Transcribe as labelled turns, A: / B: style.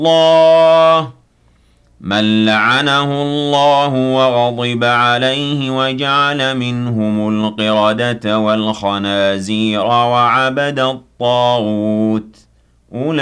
A: الله من لعنه الله وغضب عليه وجعل منهم القردة والخنازير وعبد الطاغوت